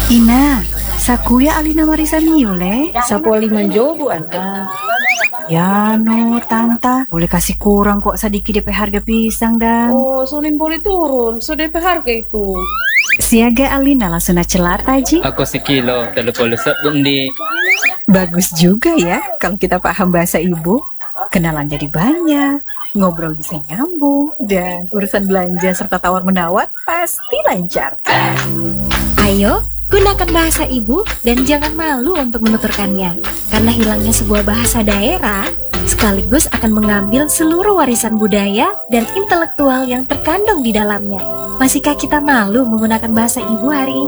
Ina, sakuya alina marisa miule. Sapoli manjobo anak. Ya no, tanta. Boleh kasih kurang kok sedikit DP harga pisang dan. Oh, soalnya boleh turun. So DP harga itu. Siaga alina langsung celata ji. Ako si Kilo, 30 bundi. Bagus juga ya kalau kita paham bahasa ibu. Kenalan jadi banyak, ngobrol bisa nyambung, dan urusan belanja serta tawar-menawar pasti lancar. Ayo, gunakan bahasa ibu dan jangan malu untuk menuturkannya. Karena hilangnya sebuah bahasa daerah sekaligus akan mengambil seluruh warisan budaya dan intelektual yang terkandung di dalamnya. Masihkah kita malu menggunakan bahasa ibu hari ini?